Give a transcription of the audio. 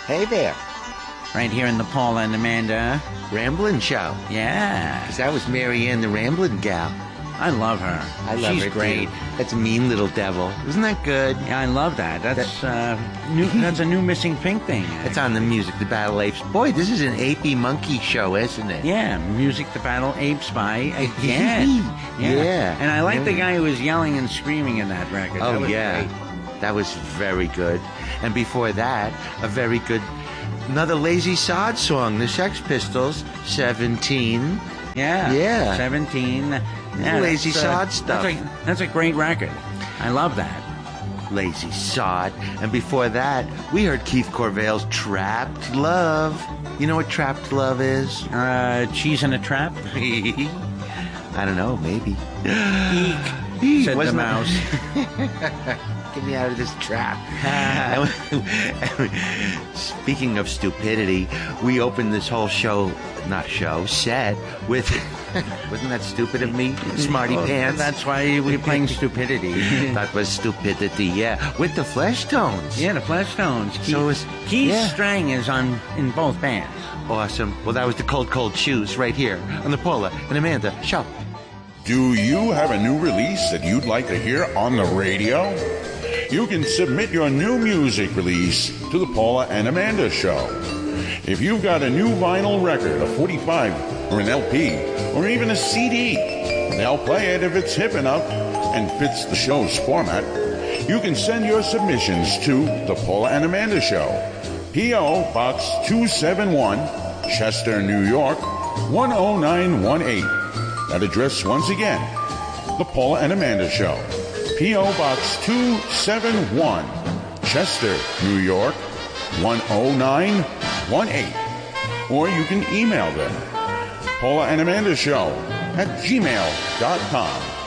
Hey there. Right here in the Paula and Amanda. Ramblin' Show. Yeah. 'Cause that was Mary Ann, the Ramblin' Gal. I love her. She's her great. Too. That's a mean little devil. Isn't that good? Yeah, I love that. That's that's a new Missing Pink thing. It's on the Music the Battle Apes. Boy, this is an apey monkey show, isn't it? Yeah, Music the Battle Apes by again. Yeah. And I like the guy who was yelling and screaming in that record. Oh, That was yeah. great. That was very good. And before that, a very good, another Lazy Sod song, the Sex Pistols, 17. Yeah. Yeah. 17. Yeah, Lazy Sod stuff. That's a great record. I love that. Lazy Sod. And before that, we heard Keith Corvale's Trapped Love. You know what Trapped Love is? Cheese in a trap? I don't know, maybe. Eek, said the Wasn't mouse. Get me out of this trap. Speaking of stupidity, we opened this whole set with... Wasn't that stupid of me? Smarty pants. That's why we're playing Stupidity. That was Stupidity, yeah. With the Fleshtones. Yeah, the Fleshtones. Keith Strang is in both bands. Awesome. Well, that was the Cold Shoes right here on the Paula and Amanda Show. Do you have a new release that you'd like to hear on the radio? You can submit your new music release to the Paula and Amanda Show. If you've got a new vinyl record, a 45, or an LP, or even a CD, they'll play it if it's hip enough and fits the show's format. You can send your submissions to the Paula and Amanda Show, P.O. Box 271, Chester, New York, 10918. That address once again, the Paula and Amanda Show, P.O. Box 271, Chester, New York, 10918. Or you can email them, Paula and Amanda Show @gmail.com.